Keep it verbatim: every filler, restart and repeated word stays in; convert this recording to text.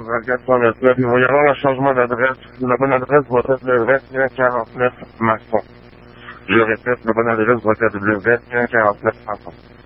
vingt-quatre cent vingt-neuf. Il va y avoir un changement d'adresse. La bonne adresse va être le vingt et un quarante-neuf Masson. Je répète, la bonne adresse va être le vingt et un quarante-neuf Masson.